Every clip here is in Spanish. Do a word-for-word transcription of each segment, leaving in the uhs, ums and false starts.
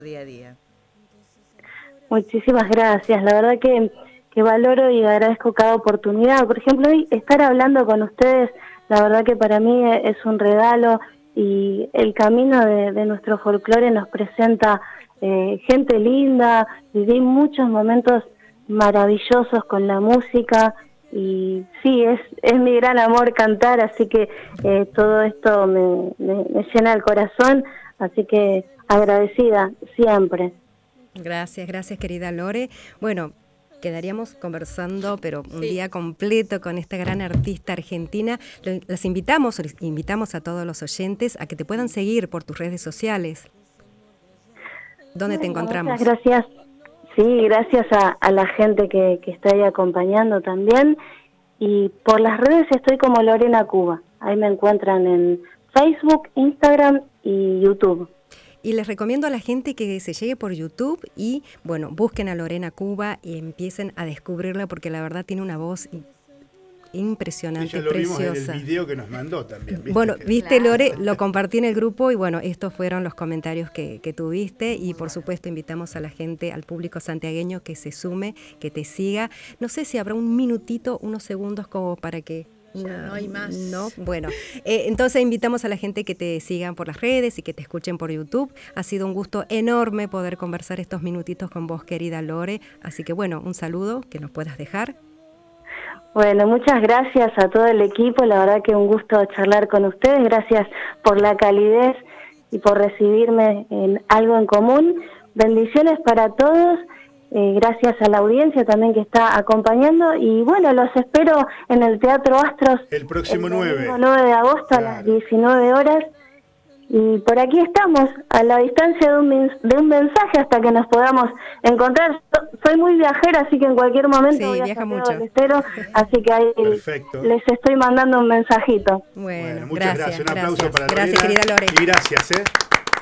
día a día. Muchísimas gracias, la verdad que, que valoro y agradezco cada oportunidad. Por ejemplo, hoy estar hablando con ustedes, la verdad que para mí es un regalo y el camino de, de nuestro folclore nos presenta eh, gente linda, viví muchos momentos maravillosos con la música y sí, es, es mi gran amor cantar, así que eh, todo esto me, me, me llena el corazón, así que agradecida siempre. Gracias, gracias querida Lore. Bueno, quedaríamos conversando, pero un Sí. día completo con esta gran artista argentina. Los invitamos, les invitamos a todos los oyentes a que te puedan seguir por tus redes sociales. ¿Dónde te encontramos? Muchas gracias. Sí, gracias a, a la gente que, que está ahí acompañando también. Y por las redes estoy como Lorena Cuba. Ahí me encuentran en Facebook, Instagram y YouTube. Y les recomiendo a la gente que se llegue por YouTube y, bueno, busquen a Lorena Cuba y empiecen a descubrirla porque la verdad tiene una voz impresionante, Ella lo preciosa. vimos en el video que nos mandó también. ¿Viste? Bueno, que... viste Claro. Lore, lo compartí en el grupo y bueno, estos fueron los comentarios que, que tuviste y por supuesto invitamos a la gente, al público santiagueño que se sume, que te siga. No sé si habrá un minutito, unos segundos como para que... Ya no hay más. No, bueno, eh, entonces invitamos a la gente que te sigan por las redes y que te escuchen por YouTube. Ha sido un gusto enorme poder conversar estos minutitos con vos, querida Lore. Así que bueno, un saludo que nos puedas dejar. Bueno, muchas gracias a todo el equipo. La verdad que un gusto charlar con ustedes. Gracias por la calidez y por recibirme en algo en común. Bendiciones para todos. Eh, gracias a la audiencia también que está acompañando y bueno, los espero en el Teatro Astros El próximo el nueve. domingo nueve de agosto Claro. a las diecinueve horas y por aquí estamos a la distancia de un, mens- de un mensaje hasta que nos podamos encontrar. Yo soy muy viajera, así que en cualquier momento Sí, voy a viaja Santiago mucho. del Estero, así que ahí Perfecto. les estoy mandando un mensajito. Bueno, Bueno, muchas gracias. gracias. Un aplauso gracias. para Gracias, Lorena. querida Lore. Y gracias, ¿eh?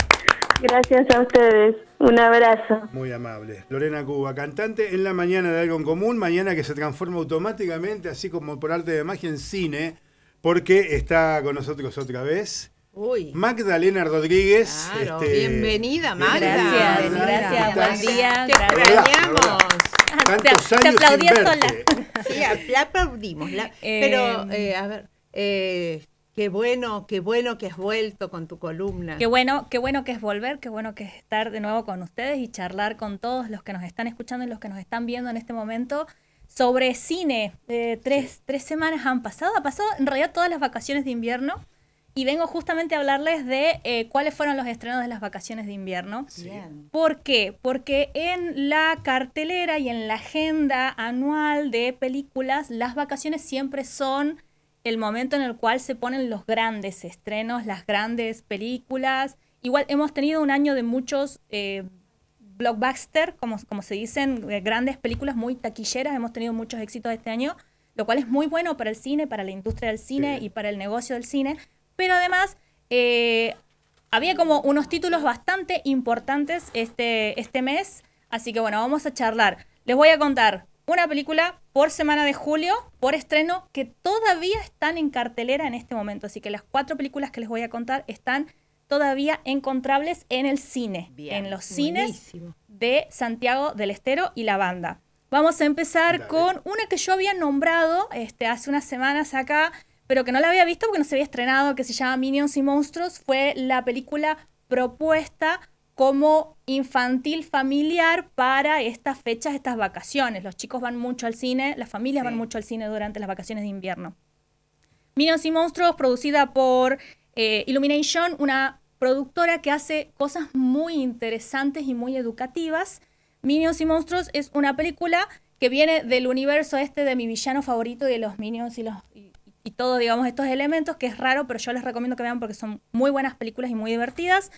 Gracias a ustedes, un abrazo. Muy amable. Lorena Cuba, cantante en la mañana de Algo en Común, mañana que se transforma automáticamente, así como por arte de magia, en cine, porque está con nosotros otra vez Uy. Magdalena Rodríguez. Claro, este, bienvenida, Magda. Gracias, Bienvenida. gracias, ¿Estás? buen día. Te gracias. extrañamos. Tantos Te- te años aplaudí sin sola. verte. Sí, a- la aplaudimos. la- Eh, pero, eh, a ver, eh, qué bueno, qué bueno que has vuelto con tu columna. Qué bueno, qué bueno que es volver, qué bueno que es estar de nuevo con ustedes y charlar con todos los que nos están escuchando y los que nos están viendo en este momento sobre cine. Eh, tres, tres semanas han pasado, ha pasado en realidad todas las vacaciones de invierno y vengo justamente a hablarles de eh, cuáles fueron los estrenos de las vacaciones de invierno. Bien. ¿Por qué? Porque en la cartelera y en la agenda anual de películas, las vacaciones siempre son el momento en el cual se ponen los grandes estrenos, las grandes películas. Igual hemos tenido un año de muchos eh, blockbuster, como, como se dicen, eh, grandes películas muy taquilleras. Hemos tenido muchos éxitos este año, lo cual es muy bueno para el cine, para la industria del cine Sí. y para el negocio del cine. Pero además, eh, había como unos títulos bastante importantes este, este mes. Así que bueno, vamos a charlar. Les voy a contar una película por semana de julio, por estreno, que todavía están en cartelera en este momento. Así que las cuatro películas que les voy a contar están todavía encontrables en el cine, Bien, en los cines buenísimo. de Santiago del Estero y la banda. Vamos a empezar Dale. con una que yo había nombrado este, hace unas semanas acá, pero que no la había visto porque no se había estrenado, que se llama Minions y Monstruos. Fue la película propuesta como infantil familiar para estas fechas, estas vacaciones. Los chicos van mucho al cine, las familias Sí. van mucho al cine durante las vacaciones de invierno. Minions y Monstruos, producida por eh, Illumination, una productora que hace cosas muy interesantes y muy educativas. Minions y Monstruos es una película que viene del universo este de mi villano favorito y de los Minions y los y, y todo, digamos, estos elementos, que es raro, pero yo les recomiendo que vean porque son muy buenas películas y muy divertidas.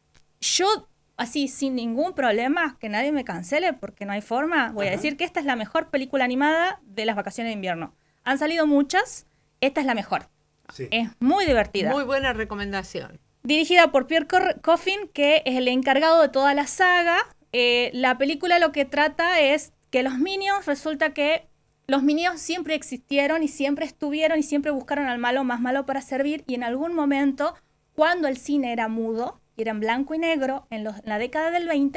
Yo, así, sin ningún problema, que nadie me cancele porque no hay forma, voy a Ajá. decir que esta es la mejor película animada de las vacaciones de invierno. Han salido muchas, esta es la mejor. Sí. Es muy divertida. Muy buena recomendación. Dirigida por Pierre Cor- Coffin, que es el encargado de toda la saga. Eh, la película lo que trata es que los Minions, resulta que los Minions siempre existieron y siempre estuvieron y siempre buscaron al malo más malo para servir, y en algún momento, cuando el cine era mudo, y eran blanco y negro en, los, en la década del veinte,